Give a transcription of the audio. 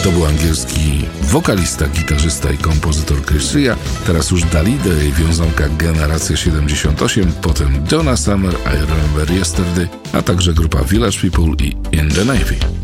To był angielski wokalista, gitarzysta i kompozytor Chris Rea, teraz już Dalide i wiązanka Generacja 78, potem Donna Summer, I Remember Yesterday, a także grupa Village People i In the Navy.